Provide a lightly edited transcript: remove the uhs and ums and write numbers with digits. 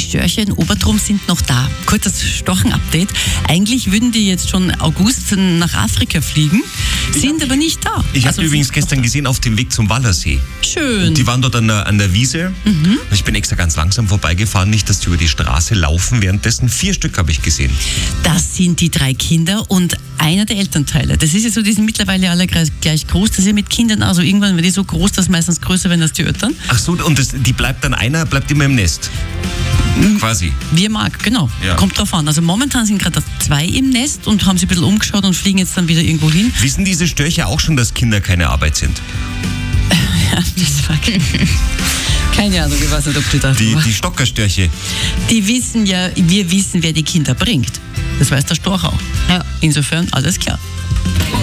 Störche in Obertrum sind noch da. Kurzes Storchen-Update. Eigentlich würden die jetzt schon August nach Afrika fliegen, sind aber nicht da. Ich habe übrigens gestern gesehen auf dem Weg zum Wallersee. Schön. Die waren dort an der Wiese. Und ich bin extra ganz langsam vorbeigefahren, nicht, dass die über die Straße laufen. Währenddessen 4 Stück habe ich gesehen. Das sind die 3 Kinder und einer der Elternteile. Das ist ja so, die sind mittlerweile alle gleich groß. Das ist ja mit Kindern, also irgendwann werden die so groß, dass meistens größer werden als die Eltern. Ach so, und einer bleibt immer im Nest. Quasi. Wie er mag, genau. Ja. Kommt drauf an. Also momentan sind gerade 2 im Nest und haben sich ein bisschen umgeschaut und fliegen jetzt dann wieder irgendwo hin. Wissen diese Störche auch schon, dass Kinder keine Arbeit sind? Ja, das war keine Ahnung, ich weiß nicht, ob die da Die Stockerstörche. Die wissen ja, wir wissen, wer die Kinder bringt. Das weiß der Storch auch. Ja. Insofern, alles klar.